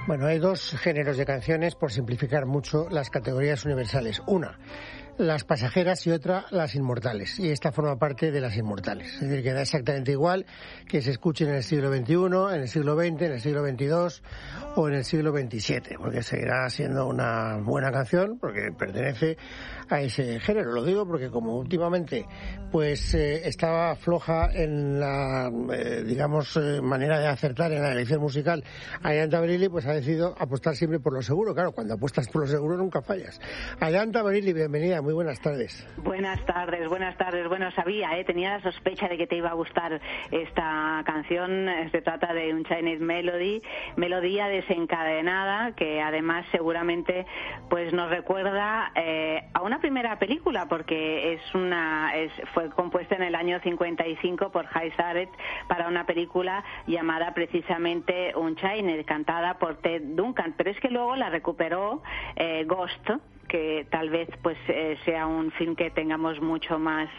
Bueno, hay dos géneros de canciones, por simplificar mucho las categorías universales. Una, las pasajeras, y otra, las inmortales. Y esta forma parte de las inmortales. Es decir, que da exactamente igual que se escuche en el siglo XXI, en el siglo XX, en el siglo XXII o en el siglo XXVII, porque seguirá siendo una buena canción, porque pertenece a ese género. Lo digo porque como últimamente pues estaba floja en la, manera de acertar en la elección musical Ayanta Benili, pues ha decidido apostar siempre por lo seguro. Claro, cuando apuestas por lo seguro nunca fallas. Ayanta Benili, bienvenida. Muy buenas tardes. Buenas tardes. Bueno, sabía, tenía la sospecha de que te iba a gustar esta canción. Se trata de un Chinese Melody, melodía desencadenada, que además seguramente pues nos recuerda a una primera película, porque fue compuesta en el año 55 por Hy Sareth para una película llamada precisamente Unchained, cantada por Ted Duncan, pero es que luego la recuperó Ghost, que tal vez pues sea un film que tengamos mucho más